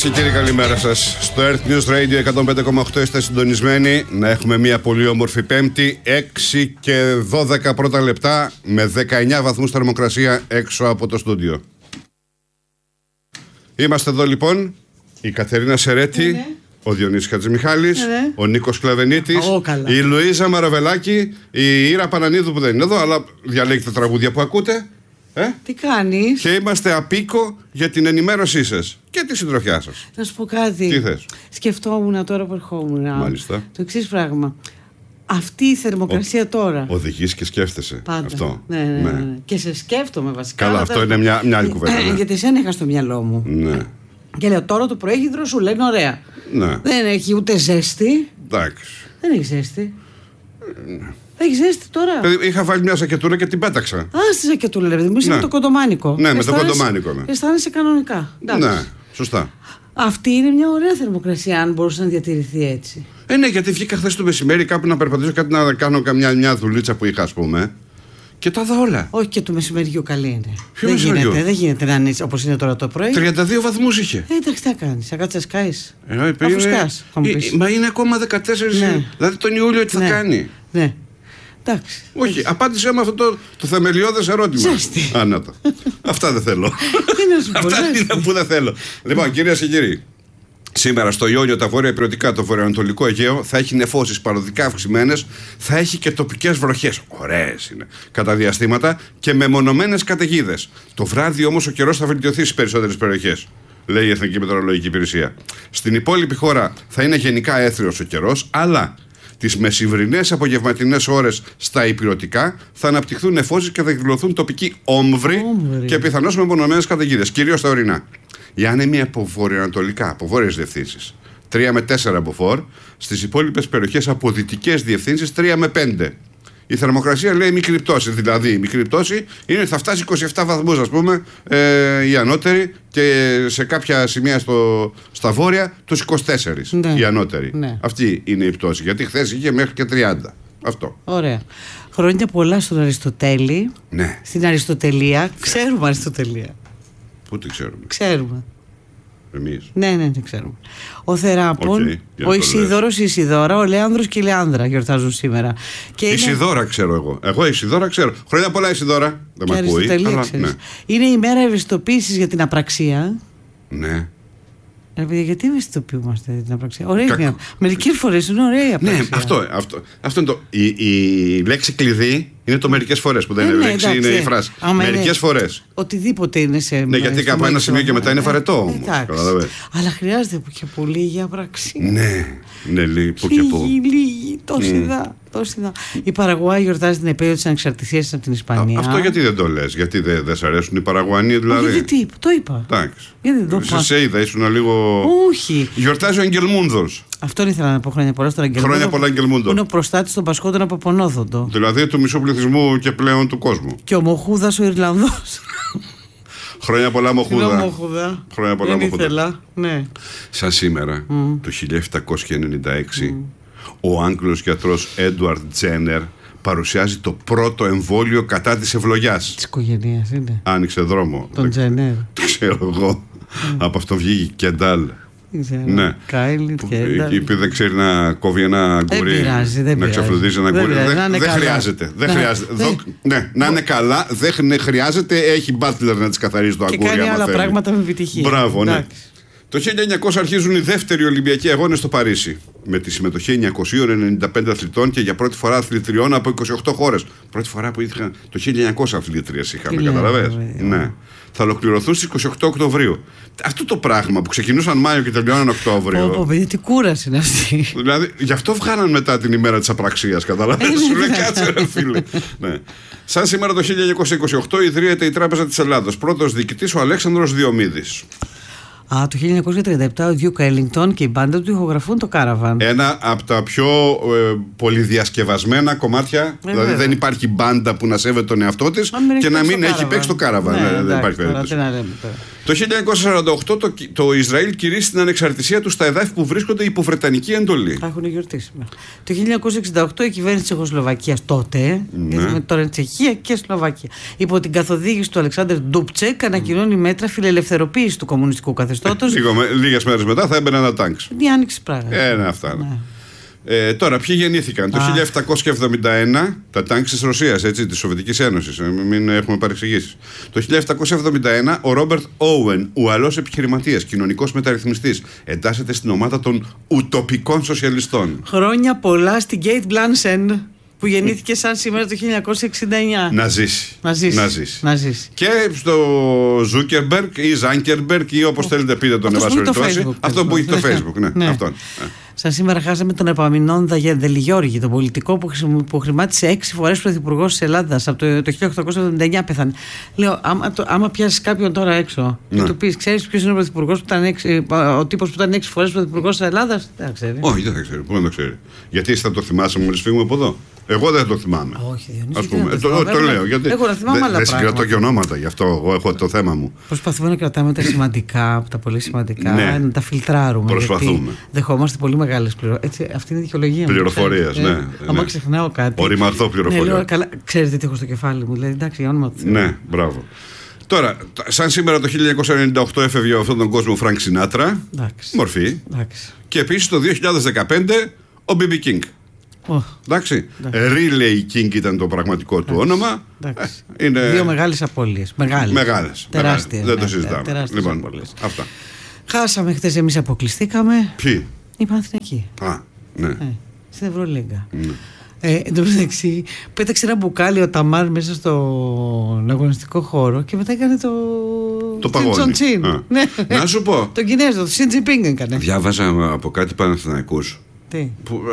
Κυρίες και κύριοι, καλημέρα σας. Στο Earth News Radio 105,8 είστε συντονισμένοι. Να έχουμε μια πολύ όμορφη Πέμπτη, 6 και 12 πρώτα λεπτά, με 19 βαθμούς θερμοκρασία έξω από το στούντιο. Είμαστε εδώ λοιπόν, η Κατερίνα Σερέτη, ο Διονύσης Χατζημιχάλης, ο Νίκος Κλαβενίτης, η Λουίζα Μαραβελάκη, η Ήρα Πανανίδου που δεν είναι εδώ, αλλά διαλέγει τα τραγούδια που ακούτε. Τι κάνεις? Και είμαστε απίκο για την ενημέρωσή σας και τη συντροφιά σας. Να σου πω κάτι. Τι θες? Σκεφτόμουν τώρα που ερχόμουν. Μάλιστα. Το εξής πράγμα. Αυτή η θερμοκρασία τώρα. Οδηγείς και σκέφτεσαι. Πάντα. Αυτό. Ναι. Και σε σκέφτομαι βασικά. Καλά, αυτό είναι μια άλλη κουβέντα. Ναι. Γιατί εσένα είχα στο μυαλό μου. Ναι. Και λέω τώρα το πρωί σου λένε ωραία. Ναι. Δεν έχει ούτε ζέστη. Εντάξει. Δεν έχει ζέστη. Έχει ζέστη τώρα? Είχα βάλει μια σακετούρα και την πέταξα. Α, στη σακετούρα, δηλαδή μου είσαι με το κοντομάνικο. Ναι, με το κοντομάνικο. Ναι. Αισθάνεσαι κανονικά. Ναι, σωστά. Αυτή είναι μια ωραία θερμοκρασία, αν μπορούσε να διατηρηθεί έτσι. Ναι, γιατί βγήκα χθες το μεσημέρι κάπου να περπατήσω, κάτι να κάνω μια δουλίτσα που είχα, ας πούμε. Και τα είδα όλα. Όχι, και του μεσημεριού καλή είναι. Ποιο μεσημεριού? Δεν γίνεται να είναι όπως είναι τώρα το πρωί. 32 βαθμούς είχε. Εντάξει, τι θα κάνεις, θα κάτσεις να σκάεις. Αφού σκάς. Μα είναι ακόμα 14. Ναι. Δηλαδή τον Ιούλιο τι θα κάνει? Ναι. Εντάξει. Όχι, απάντησέ με αυτό το θεμελιώδες ερώτημα. Ζέστη. Άνατα. Αυτά δεν θέλω. Τι να σου πω? Αυτά είναι που δεν θέλω. Λοιπόν, κυρίες και κύριοι, σήμερα στο Ιόνιο, τα βόρεια υπηρετικά, το βορειοανατολικό Αιγαίο θα έχει νεφώσεις παροδικά αυξημένες, θα έχει και τοπικές βροχές. Ωραίες είναι. Κατά διαστήματα και μεμονωμένες καταιγίδες. Το βράδυ όμως ο καιρός θα βελτιωθεί στις περισσότερες περιοχές, λέει η Εθνική Μετεωρολογική Υπηρεσία. Στην υπόλοιπη χώρα θα είναι γενικά έθριος ο καιρός, αλλά τις μεσημβρινές απογευματινές ώρες στα υπηρετικά θα αναπτυχθούν νεφώσεις και θα εκδηλωθούν τοπικοί όμβροι και πιθανώς μεμονωμένες καταιγίδες, κυρίως στα ορεινά. Η άνεμη από βορειοανατολικά, από βόρειες διευθύνσεις 3 με 4 από φορ, στις υπόλοιπες περιοχές από δυτικές διευθύνσεις 3 με 5. Η θερμοκρασία λέει μικρή πτώση, δηλαδή η μικρή πτώση είναι ότι θα φτάσει 27 βαθμούς, ας πούμε, η ανώτερη, και σε κάποια σημεία στα βόρεια τους 24 η ανώτερη. Ναι. Αυτή είναι η πτώση, γιατί χθες είχε μέχρι και 30. Αυτό. Ωραία. Χρόνια πολλά στον Αριστοτέλη. Ναι. Στην Αριστοτελεία. Ξέρουμε Αριστοτελεία. Πού τη ξέρουμε? Ξέρουμε. Εμείς. Ναι, ξέρουμε. Ο Θεράπων, ο Ισίδωρος, η Ισιδώρα, ο Λέανδρος και η Λεάνδρα γιορτάζουν σήμερα. Και Ισιδώρα ξέρω εγώ. Εγώ Ισιδώρα ξέρω. Χρόνια πολλά, Ισιδώρα. Δεν με ακούει. Αλλά, ναι. Είναι η μέρα ευαισθητοποίησης για την απραξία. Ναι. Γιατί ευαισθητοποιούμαστε για την απραξία? Ωραία. Μερικές φορές είναι ωραία η απραξία. Ναι, αυτό είναι το. Η λέξη κλειδί είναι το μερικές φορές, που δεν είναι λέξη, είναι η φράση. Μερικές φορές. Οτιδήποτε είναι σε. Ναι, γιατί κάπου ένα σημείο και μετά είναι βαρετό. Αλλά χρειάζεται που και πολύ για απραξία. Ναι, που και που. Λίγη, τόση δα. Η Παραγουάη γιορτάζει την επέτειο της ανεξαρτησίας της από την Ισπανία. Αυτό γιατί δεν το λες? Γιατί δεν σ' αρέσουν οι Παραγουανοί, δηλαδή? Γιατί το είπα. Εντάξει. Γιατί δεν το είπα? Σε είδα, ήσουν λίγο. Όχι. Γιορτάζει ο Αγγελμούντος. Αυτό ήθελα να πω. Χρόνια πολλά στον Αγγελμούντο. Χρόνια πολλά, Αγγελμούντο. Είναι ο προστάτης των Πασχόντων από Παπονόδοντο. Δηλαδή του μισού πληθυσμού και πλέον του κόσμου. Και ο Μοχούδας ο Ιρλανδός. Χρόνια πολλά, Μοχούδα. Χρόνια πολλά, Μοχούδα. Ναι. Σαν σήμερα, το 1796, ο Άγγλος γιατρός Έντουαρντ Τζένερ παρουσιάζει το πρώτο εμβόλιο κατά της ευλογιάς. Της οικογένειας είναι. Άνοιξε δρόμο. Τον Τζένερ. Το ξέρω εγώ. Από αυτό βγήκε η Κεντάλ. Ναι. Κάιλι, είπε δεν ξέρει να κόβει ένα γκουρί. Να ξαφλουδίζει ένα γκουρί. Δεν χρειάζεται. Ναι, να είναι καλά. Δεν χρειάζεται. Έχει μπάτλερ να τη καθαρίζει το αγκούρι. Και κάνει άλλα πράγματα με επιτυχία. Μπράβο, ναι. Το 1900 αρχίζουν οι δεύτεροι Ολυμπιακοί Αγώνες στο Παρίσι, με τη συμμετοχή 995 αθλητών και για πρώτη φορά αθλητριών από 28 χώρες. Πρώτη φορά που είχαν. Το 1900 αθλητρίες είχαμε, καταλαβαίνεις. Ναι. Θα ολοκληρωθούν στις 28 Οκτωβρίου. Αυτό το πράγμα που ξεκινούσαν Μάιο και τελειώναν Οκτώβριο. Παιδί, τι κούραση είναι αυτή. Δηλαδή, γι' αυτό βγάλαν μετά την ημέρα της απραξίας, καταλαβαίνεις. Σου λέει κάτσε, ρε φίλε. Ναι. Σαν σήμερα το 1928 ιδρύεται η Τράπεζα της Ελλάδος. Πρώτος διοικητής ο Αλέξανδρος Διομήδης. Το 1937 ο Duke Ellington και η μπάντα του ηχογραφούν το Caravan. Ένα από τα πιο πολυδιασκευασμένα κομμάτια. Δηλαδή δεν υπάρχει μπάντα που να σέβεται τον εαυτό της και να μην έχει παίξει το Caravan. Δεν υπάρχει περίπτωση. Το 1948 το Ισραήλ κηρύσσει την ανεξαρτησία του στα εδάφη που βρίσκονται υπό Βρετανική εντολή. Θα έχουν γιορτήσει. Το 1968 η κυβέρνηση της Τσεχοσλοβακίας τότε, τώρα είναι Τσεχία και Σλοβακία, υπό την καθοδήγηση του Αλεξάνδρ Ντούπτσεκ, ανακοινώνει μέτρα φιλελευθεροποίησης του κομμουνιστικού καθεστώτος. Λίγες μέρες μετά θα έμπαιναν τα τάγκς. Η άνοιξη πράγμα. Ναι, αυτά. Ναι. Τώρα, ποιοι γεννήθηκαν? Το 1771 τα τάγκς της Ρωσίας, της Σοβιετικής Ένωσης. Μην έχουμε παρεξηγήσεις. Το 1771 ο Ρόμπερτ Όουεν, Ουαλός επιχειρηματίας, κοινωνικός μεταρρυθμιστής, εντάσσεται στην ομάδα των ουτοπικών σοσιαλιστών. Χρόνια πολλά στην Κέιτ Μπλάνσεν, που γεννήθηκε σαν σήμερα το 1969. Να ζήσει. Και στο Ζούκερμπεργκ ή Ζάνκερμπεργκ ή όπως θέλετε πείτε τον Ευασοριτώση. Αυτό που έχει το Facebook. Ναι. Αυτόν. Σαν σήμερα χάσαμε τον Επαμεινόντα Δελιγιώργη, τον πολιτικό που χρημάτισε 6 φορές πρωθυπουργός της Ελλάδας. Από το 1879 πέθανε. Λέω, άμα πιάσεις κάποιον τώρα έξω και του πεις, ξέρεις ποιος είναι ο πρωθυπουργός που ήταν ο τύπος που ήταν 6 φορές πρωθυπουργός της Ελλάδας? Δεν θα ξέρει. Όχι, δεν θα ξέρει. Πού να το ξέρει? Γιατί εσύ θα το θυμάσαι μόλις φύγουμε από εδώ? Εγώ δεν το θυμάμαι. Όχι, το λέω. Γιατί έχω να θυμάμαι άλλα πράγματα. Δεν συγκρατώ και ονόματα, γι' αυτό εγώ έχω το θέμα μου. Προσπαθούμε να κρατάμε τα σημαντικά, τα πολύ σημαντικά, να τα φιλτράρουμε. Προσπαθούμε. Δεχόμαστε πολύ μεγάλες πληροφορίες. Αυτή είναι η δικαιολογία μου. Πληροφορίες, ναι. Άμα ξεχνάω κάτι. Οριμαρτό πληροφορία. Ναι, καλά, ξέρετε τι έχω στο κεφάλι μου. Δηλαδή, εντάξει, όνομα του Θεού. Ναι, μπράβο. Τώρα, σαν σήμερα το 1998 έφευγε αυτόν τον κόσμο ο Φρανκ Σινάτρα. Μορφή. Και επίσης το 2015 ο BB King. Εντάξει. Relay King ήταν το πραγματικό του όνομα. Είναι... Δύο μεγάλες απώλειες. Μεγάλες. Τεράστιες. Δεν το συζητάμε. Λοιπόν, αυτά. Χάσαμε χθες, εμείς αποκλειστήκαμε. Ποιοι? Η Παναθηναϊκή. Ναι. Στην Ευρωλίγκα. Εν τω μεταξύ, πέταξε ένα μπουκάλι ο Ταμάρ μέσα στον αγωνιστικό χώρο και μετά έκανε το παγόνι. Ναι. Να σου πω. Τον Κινέζο, το Σιν Τζιπίνγκ έκανε. Διάβαζα από κάτι Παναθηναϊκούς. Τι?